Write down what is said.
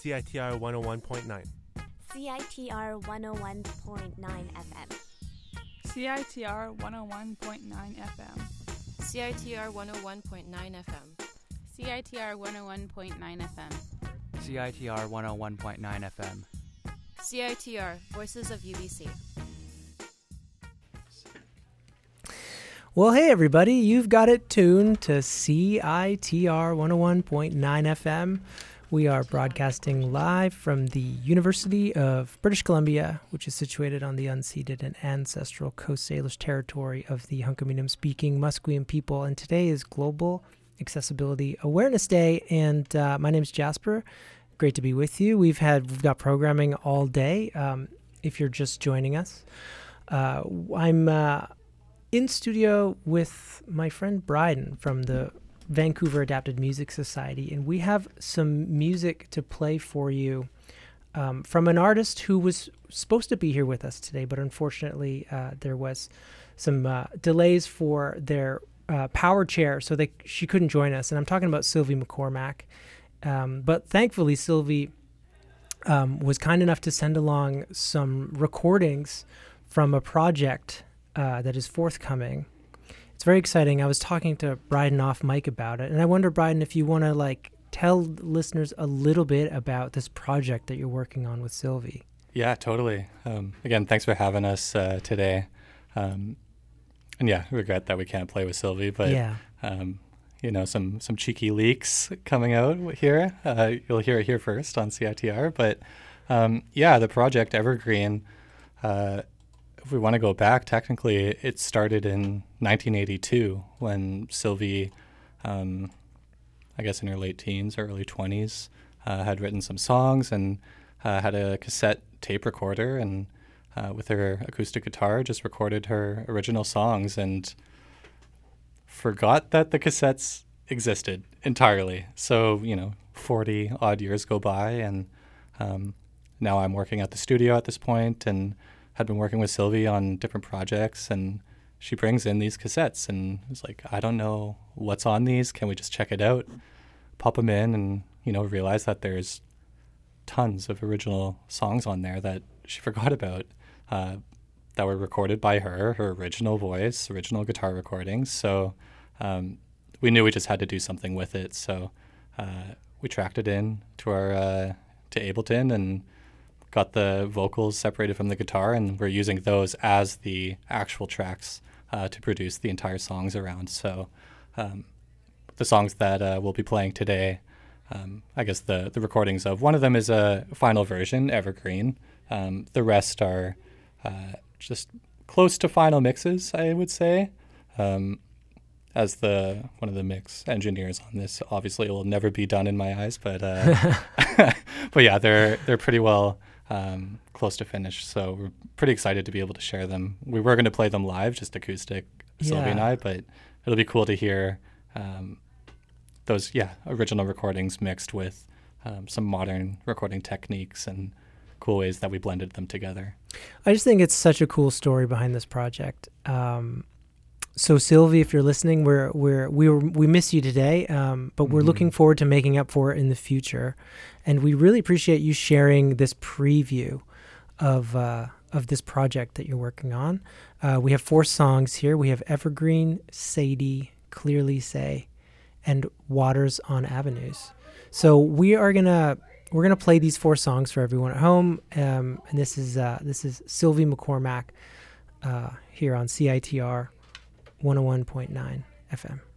CITR 101.9. CITR 101.9 FM. CITR 101.9 FM. CITR 101.9 FM. CITR 101.9 FM. CITR 101.9 FM. CITR, Voices of UBC. Well, hey, everybody. You've got it tuned to CITR 101.9 FM. We are broadcasting live from the University of British Columbia, which is situated on the unceded and ancestral Coast Salish territory of the Hunkaminam-speaking Musqueam people. And today is Global Accessibility Awareness Day. And my name is Jasper. Great to be with you. We've got programming all day. If you're just joining us, I'm in studio with my friend Bryden from the Vancouver Adapted Music Society, and we have some music to play for you from an artist who was supposed to be here with us today, but unfortunately there was some delays for their power chair, so she couldn't join us. And I'm talking about Sylvie McCormack. But thankfully, Sylvie was kind enough to send along some recordings from a project that is forthcoming. It's very exciting. I was talking to Bryden off mic about it, and I wonder, Bryden, if you want to tell listeners a little bit about this project that you're working on with Sylvie. Yeah, totally. Again, thanks for having us today. And yeah, regret that we can't play with Sylvie, but yeah. Some cheeky leaks coming out here. You'll hear it here first on CITR. But the project Evergreen, if we want to go back, technically it started in 1982 when Sylvie, I guess in her late teens or early 20s, had written some songs and had a cassette tape recorder, and with her acoustic guitar just recorded her original songs and forgot that the cassettes existed entirely. So, 40 odd years go by, and now I'm working at the studio at this point and had been working with Sylvie on different projects, and she brings in these cassettes and is like, I don't know what's on these. Can we just check it out? Pop them in and, realize that there's tons of original songs on there that she forgot about that were recorded by her original voice, original guitar recordings. So we knew we just had to do something with it. So we tracked it in to Ableton and got the vocals separated from the guitar, and we're using those as the actual tracks to produce the entire songs around. So the songs that we'll be playing today, I guess the recordings of one of them is a final version, Evergreen. The rest are just close to final mixes, I would say. As one of the mix engineers on this, obviously it will never be done in my eyes, but but yeah, they're pretty well close to finish. So we're pretty excited to be able to share them. We were going to play them live, just acoustic, Sylvie and I, but it'll be cool to hear those original recordings mixed with some modern recording techniques and cool ways that we blended them together. I just think it's such a cool story behind this project. So Sylvie, if you're listening, we miss you today, but we're looking forward to making up for it in the future, and we really appreciate you sharing this preview of this project that you're working on. We have 4 songs here. We have Evergreen, Sadie, Clearly Say, and Waters on Avenues. So we're gonna play these 4 songs for everyone at home, and this is Sylvie McCormack here on CITR 101.9 FM.